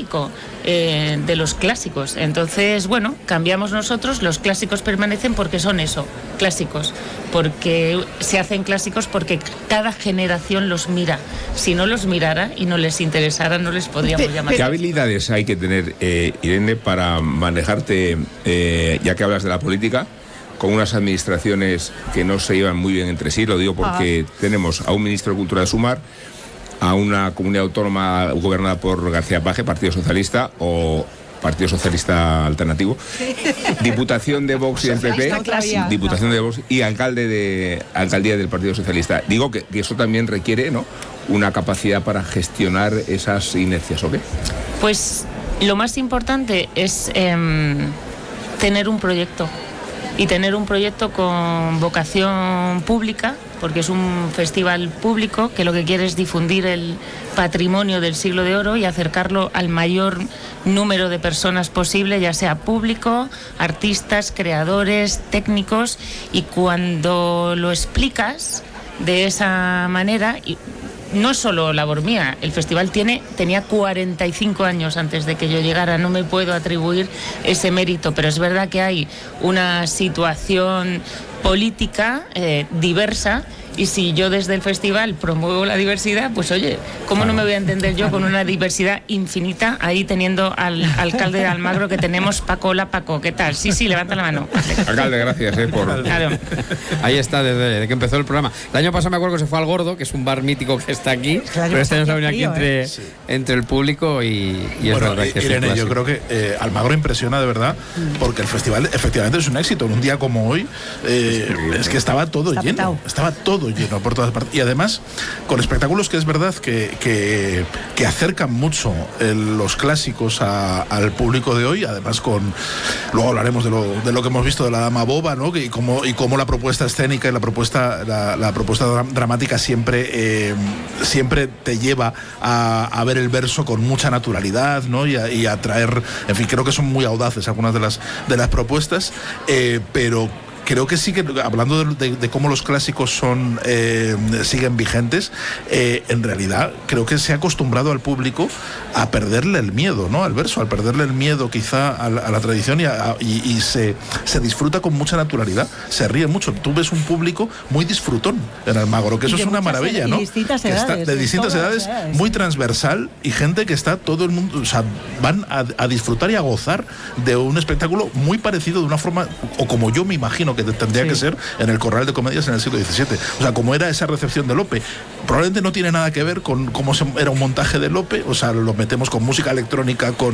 ideológico de los clásicos. Entonces, bueno, cambiamos nosotros, los clásicos permanecen porque son eso, clásicos, porque se hacen clásicos porque cada generación los mira. Si no los mirara y no les interesara, no les podríamos llamar. ¿Qué habilidades hay que tener, Irene, para manejarte, ya que hablas de la política, con unas administraciones que no se llevan muy bien entre sí? Lo digo porque tenemos a un ministro de Cultura de Sumar, a una comunidad autónoma gobernada por García Paje, Partido Socialista, o Partido Socialista Alternativo, Diputación de Vox y del PP, Diputación de Vox y Alcaldía del Partido Socialista. Digo que eso también requiere, ¿no?, una capacidad para gestionar esas inercias, ¿o qué? Pues lo más importante es tener un proyecto, y tener un proyecto con vocación pública, porque es un festival público que lo que quiere es difundir el patrimonio del Siglo de Oro y acercarlo al mayor número de personas posible, ya sea público, artistas, creadores, técnicos, y cuando lo explicas de esa manera, y no es solo labor mía, el festival tenía 45 años antes de que yo llegara, no me puedo atribuir ese mérito, pero es verdad que hay una situación política diversa, y si yo desde el festival promuevo la diversidad, pues oye, ¿cómo no me voy a entender yo con una diversidad infinita ahí teniendo al alcalde de Almagro que tenemos? Paco, hola Paco, ¿qué tal? Sí, levanta la mano. Alcalde, gracias por... Claro. Ahí está, desde que empezó el programa. El año pasado me acuerdo que se fue al Gordo, que es un bar mítico que está aquí, pero este año se ha venido aquí entre el público y es verdad que Irene, yo creo que Almagro impresiona de verdad, porque el festival efectivamente es un éxito. En un día como hoy, es que estaba todo lleno. Estaba todo lleno por todas partes. Y además, con espectáculos que es verdad que acercan mucho los clásicos al público de hoy. Además, luego hablaremos de lo que hemos visto de La Dama Boba, ¿no? Y cómo la propuesta escénica y la propuesta dramática siempre te lleva a ver el verso con mucha naturalidad, ¿no? Y a traer, en fin, creo que son muy audaces algunas de las propuestas, pero creo que sí, que hablando de cómo los clásicos siguen vigentes, en realidad creo que se ha acostumbrado al público a perderle el miedo, ¿no?, al verso, al perderle el miedo quizá a la tradición, y se disfruta con mucha naturalidad, se ríe mucho. Tú ves un público muy disfrutón en Almagro, que eso es una maravilla, ¿no? De distintas edades, muy transversal, y gente que está todo el mundo, o sea, van a disfrutar y a gozar de un espectáculo muy parecido, de una forma, o como yo me imagino que tendría que ser en el Corral de Comedias en el siglo XVII. O sea, como era esa recepción de Lope. Probablemente no tiene nada que ver con cómo era un montaje de Lope, o sea, lo metemos con música electrónica, con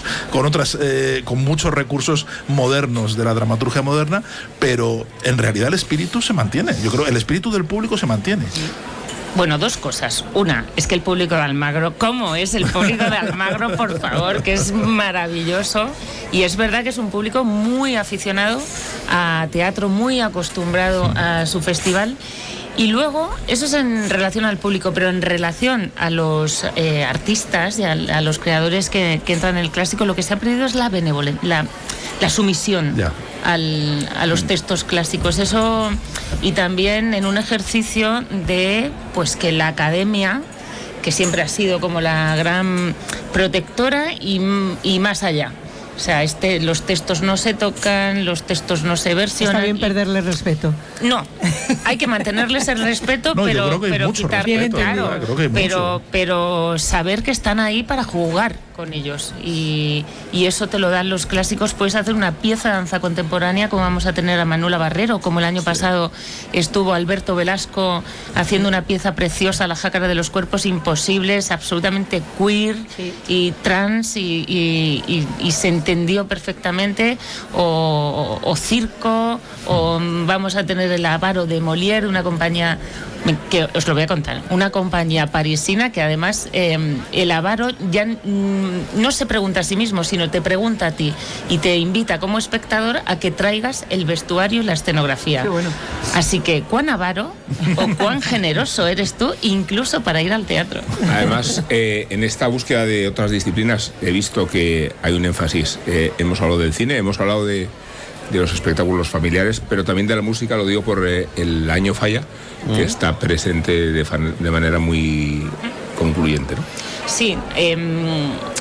muchos recursos modernos de la dramaturgia moderna, pero en realidad el espíritu se mantiene. Yo creo que el espíritu del público se mantiene. Bueno, dos cosas. Una, es que el público de Almagro, ¿cómo es el público de Almagro, por favor? Que es maravilloso. Y es verdad que es un público muy aficionado a teatro, muy acostumbrado a su festival. Y luego, eso es en relación al público, pero en relación a los artistas y a los creadores que entran en el clásico, lo que se ha perdido es la benevolencia, la sumisión a los textos clásicos. Eso, y también en un ejercicio de pues que la academia, que siempre ha sido como la gran protectora, y más allá. O sea, los textos no se tocan, los textos no se versionan. Está bien perderle respeto. No, hay que mantenerles el respeto, pero quitar, claro, pero saber que están ahí para jugar con ellos, y eso te lo dan los clásicos. Puedes hacer una pieza de danza contemporánea, como vamos a tener a Manuela Barrero, como el año pasado estuvo Alberto Velasco haciendo una pieza preciosa, La Jácara de los Cuerpos Imposibles, absolutamente queer y trans, y se entendió perfectamente, o circo, o vamos a tener el Avaro de Molière, una compañía que os lo voy a contar, una compañía parisina que además el Avaro ya no se pregunta a sí mismo, sino te pregunta a ti y te invita como espectador a que traigas el vestuario y la escenografía. Qué bueno. Así que cuán avaro o cuán generoso eres tú, incluso para ir al teatro. Además, en esta búsqueda de otras disciplinas he visto que hay un énfasis. Hemos hablado del cine, hemos hablado de los espectáculos familiares, pero también de la música. Lo digo por el Año Falla, que está presente de manera muy concluyente, ¿no? Sí,